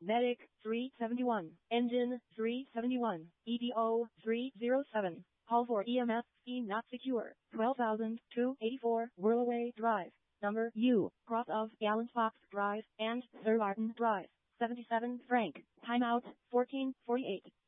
Medic 371. Engine 371. EDO 307. Call for EMS. E not secure. 12,284 Whirlaway Drive. Number U. Cross of Gallon Fox Drive and Sir Martin Drive. 77 Frank. Timeout 14:48.